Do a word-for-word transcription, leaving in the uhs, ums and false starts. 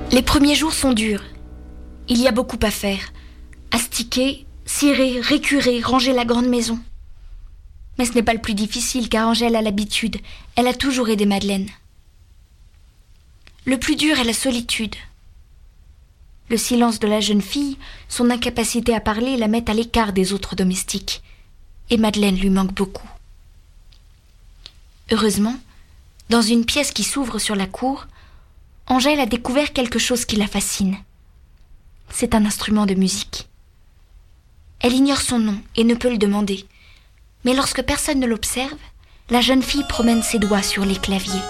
Les premiers jours sont durs. Il y a beaucoup à faire. Astiquer, cirer, récurer, ranger la grande maison. Mais ce n'est pas le plus difficile car Angèle a l'habitude. Elle a toujours aidé Madeleine. Le plus dur est la solitude. Le silence de la jeune fille, son incapacité à parler la mettent à l'écart des autres domestiques. Et Madeleine lui manque beaucoup. Heureusement, dans une pièce qui s'ouvre sur la cour, Angèle a découvert quelque chose qui la fascine. C'est un instrument de musique. Elle ignore son nom et ne peut le demander. Mais lorsque personne ne l'observe, la jeune fille promène ses doigts sur les claviers.